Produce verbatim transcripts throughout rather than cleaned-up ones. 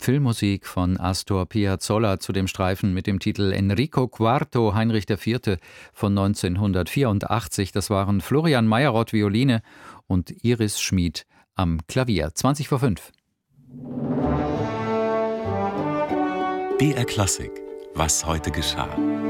Filmmusik von Astor Piazzolla zu dem Streifen mit dem Titel Enrico Quarto, Heinrich der Vierte von neunzehnhundertvierundachtzig. Das waren Florian Meyerott Violine und Iris Schmid am Klavier. zwanzig vor fünf. B R Klassik. Was heute geschah.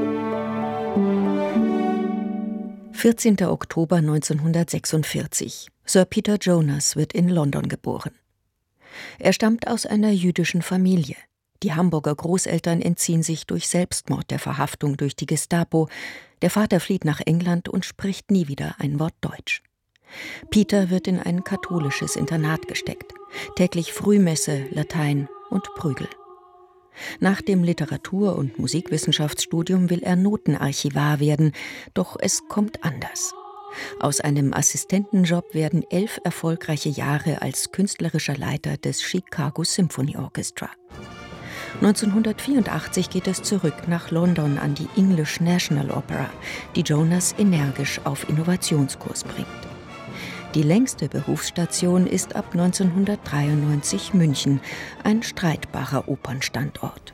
vierzehnter Oktober neunzehnhundertsechsundvierzig. Sir Peter Jonas wird in London geboren. Er stammt aus einer jüdischen Familie. Die Hamburger Großeltern entziehen sich durch Selbstmord der Verhaftung durch die Gestapo. Der Vater flieht nach England und spricht nie wieder ein Wort Deutsch. Peter wird in ein katholisches Internat gesteckt. Täglich Frühmesse, Latein und Prügel. Nach dem Literatur- und Musikwissenschaftsstudium will er Notenarchivar werden, doch es kommt anders. Aus einem Assistentenjob werden elf erfolgreiche Jahre als künstlerischer Leiter des Chicago Symphony Orchestra. neunzehnhundertvierundachtzig geht es zurück nach London an die English National Opera, die Jonas energisch auf Innovationskurs bringt. Die längste Berufsstation ist ab neunzehnhundertdreiundneunzig München, ein streitbarer Opernstandort.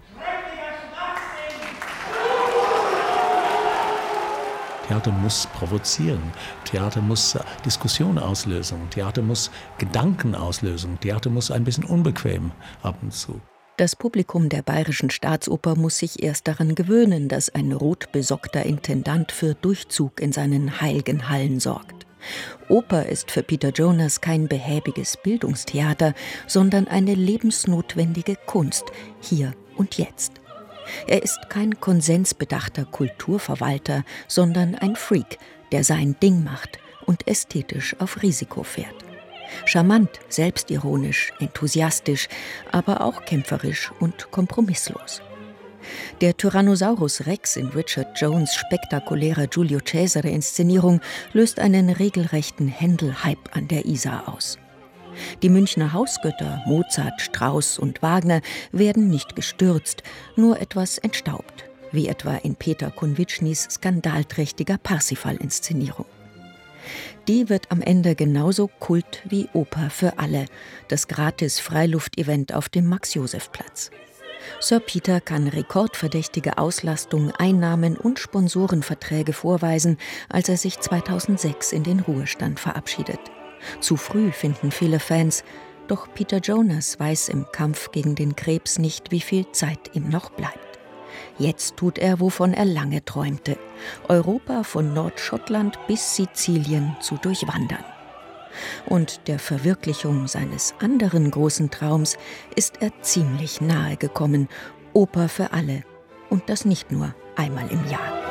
Theater muss provozieren, Theater muss Diskussion auslösen, Theater muss Gedanken auslösen, Theater muss ein bisschen unbequem ab und zu. Das Publikum der Bayerischen Staatsoper muss sich erst daran gewöhnen, dass ein rotbesockter Intendant für Durchzug in seinen heiligen Hallen sorgt. Oper ist für Peter Jonas kein behäbiges Bildungstheater, sondern eine lebensnotwendige Kunst, hier und jetzt. Er ist kein konsensbedachter Kulturverwalter, sondern ein Freak, der sein Ding macht und ästhetisch auf Risiko fährt. Charmant, selbstironisch, enthusiastisch, aber auch kämpferisch und kompromisslos. Der Tyrannosaurus Rex in Richard Jones' spektakulärer Giulio Cesare-Inszenierung löst einen regelrechten Händel-Hype an der Isar aus. Die Münchner Hausgötter Mozart, Strauss und Wagner werden nicht gestürzt, nur etwas entstaubt, wie etwa in Peter Konwitschnys skandalträchtiger Parsifal-Inszenierung. Die wird am Ende genauso Kult wie Oper für alle, das Gratis-Freiluft-Event auf dem Max-Joseph-Platz. Sir Peter kann rekordverdächtige Auslastung, Einnahmen und Sponsorenverträge vorweisen, als er sich zweitausendsechs in den Ruhestand verabschiedet. Zu früh, finden viele Fans, doch Peter Jonas weiß im Kampf gegen den Krebs nicht, wie viel Zeit ihm noch bleibt. Jetzt tut er, wovon er lange träumte: Europa von Nordschottland bis Sizilien zu durchwandern. Und der Verwirklichung seines anderen großen Traums ist er ziemlich nahe gekommen: Oper für alle. Und das nicht nur einmal im Jahr.